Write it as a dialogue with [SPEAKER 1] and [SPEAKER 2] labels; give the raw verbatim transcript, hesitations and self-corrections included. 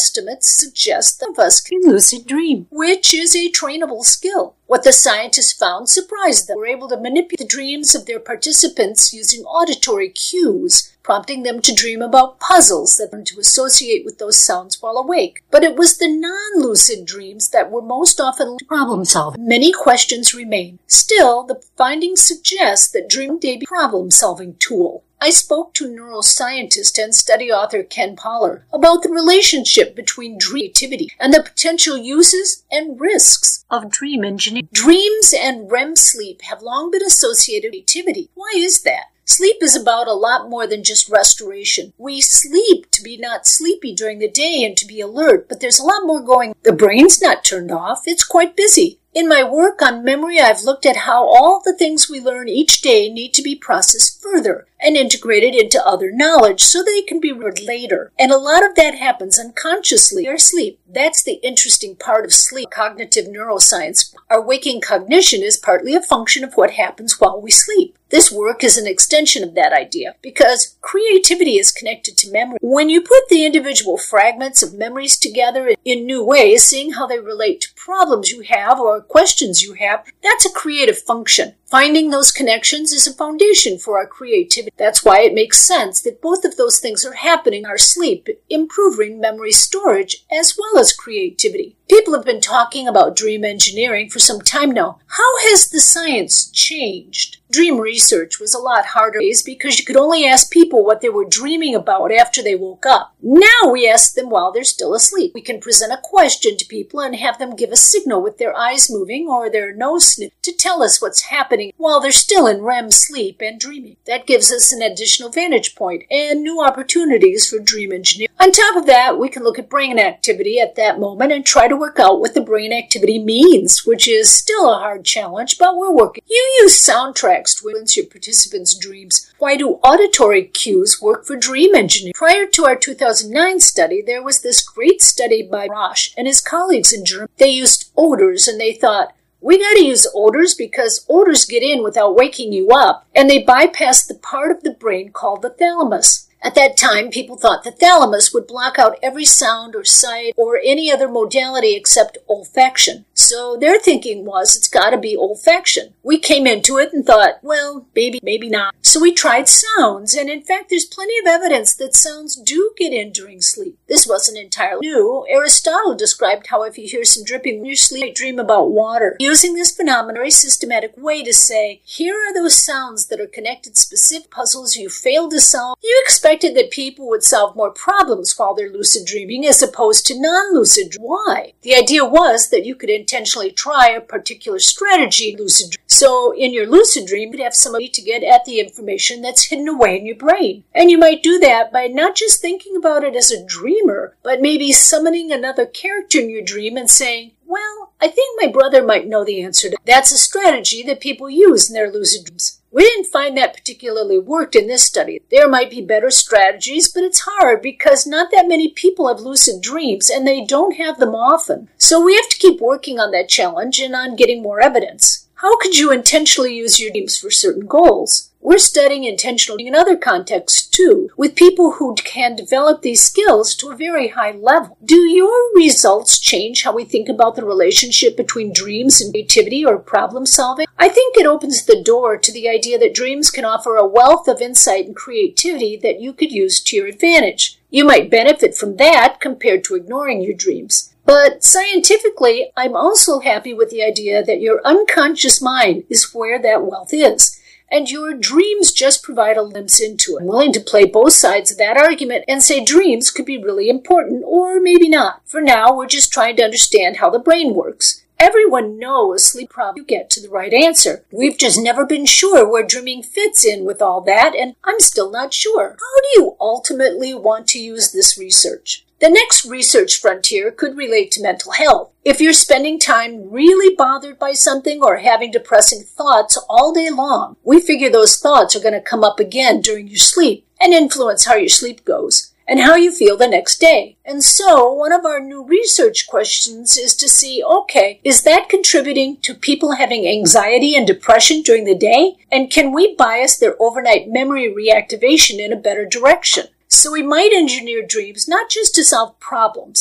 [SPEAKER 1] estimates suggest that of us can lucid dream, which is a trainable skill. What the scientists found surprised them. They were able to manipulate the dreams of their participants using auditory cues, prompting them to dream about puzzles that were to associate with those sounds while awake. But it was the non-lucid dreams that were most often problem-solving. Many questions remain. Still, the findings suggest that dream may be a problem-solving tool. I spoke to neuroscientist and study author Ken Poller about the relationship between dream activity and the potential uses and risks of dream engineering. Dreams and R E M sleep have long been associated with activity. Why is that? Sleep is about a lot more than just restoration. We sleep to be not sleepy during the day and to be alert, but there's a lot more going on. The brain's not turned off, it's quite busy. In my work on memory, I've looked at how all the things we learn each day need to be processed further and integrated into other knowledge so they can be remembered later. And a lot of that happens unconsciously or sleep. That's the interesting part of sleep. Cognitive neuroscience. Our waking cognition is partly a function of what happens while we sleep. This work is an extension of that idea because creativity is connected to memory. When you put the individual fragments of memories together in new ways, seeing how they relate to problems you have or questions you have, that's a creative function. Finding those connections is a foundation for our creativity. That's why it makes sense that both of those things are happening in our sleep, improving memory storage as well as creativity. People have been talking about dream engineering for some time now. How has the science changed? Dream research was a lot harder because you could only ask people what they were dreaming about after they woke up. Now we ask them while they're still asleep. We can present a question to people and have them give a signal with their eyes moving or their nose sniff to tell us what's happening while they're still in R E M sleep and dreaming. That gives us an additional vantage point and new opportunities for dream engineering. On top of that, we can look at brain activity at that moment and try to work out what the brain activity means, which is still a hard challenge, but we're working. You use soundtracks to influence your participants' dreams. Why do auditory cues work for dream engineering? Prior to our two thousand nine study, there was this great study by Roche and his colleagues in Germany. They used odors and they thought, we got to use odors because odors get in without waking you up, and they bypass the part of the brain called the thalamus. At that time, people thought the thalamus would block out every sound or sight or any other modality except olfaction. So their thinking was it's got to be olfaction. We came into it and thought, well, maybe, maybe not. So we tried sounds, and in fact, there's plenty of evidence that sounds do get in during sleep. This wasn't entirely new. Aristotle described how if you hear some dripping when you sleep, you dream about water. Using this phenomenon, a very systematic way to say, here are those sounds that are connected to specific puzzles you failed to solve. You expect that people would solve more problems while they're lucid dreaming as opposed to non-lucid dreaming. Why? The idea was that you could intentionally try a particular strategy in lucid dreaming. So in your lucid dream, you'd have somebody to get at the information that's hidden away in your brain. And you might do that by not just thinking about it as a dreamer, but maybe summoning another character in your dream and saying, well, I think my brother might know the answer to that. That's a strategy that people use in their lucid dreams. We didn't find that particularly worked in this study. There might be better strategies, but it's hard because not that many people have lucid dreams and they don't have them often. So we have to keep working on that challenge and on getting more evidence. How could you intentionally use your dreams for certain goals? We're studying intentional in other contexts too, with people who can develop these skills to a very high level. Do your results change how we think about the relationship between dreams and creativity or problem solving? I think it opens the door to the idea that dreams can offer a wealth of insight and creativity that you could use to your advantage. You might benefit from that compared to ignoring your dreams. But scientifically, I'm also happy with the idea that your unconscious mind is where that wealth is. And your dreams just provide a glimpse into it. I'm willing to play both sides of that argument and say dreams could be really important, or maybe not. For now, we're just trying to understand how the brain works. Everyone knows sleep problem you get to the right answer. We've just never been sure where dreaming fits in with all that, and I'm still not sure. How do you ultimately want to use this research? The next research frontier could relate to mental health. If you're spending time really bothered by something or having depressing thoughts all day long, we figure those thoughts are going to come up again during your sleep and influence how your sleep goes and how you feel the next day. And so one of our new research questions is to see, okay, is that contributing to people having anxiety and depression during the day? And can we bias their overnight memory reactivation in a better direction? So we might engineer dreams not just to solve problems,